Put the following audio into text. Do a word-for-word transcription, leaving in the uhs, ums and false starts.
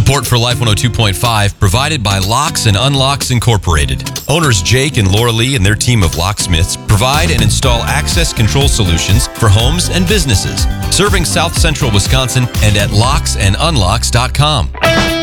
Support for Life one oh two point five provided by Locks and Unlocks Incorporated. Owners Jake and Laura Lee and their team of locksmiths provide and install access control solutions for homes and businesses, serving South Central Wisconsin and at locks and unlocks dot com.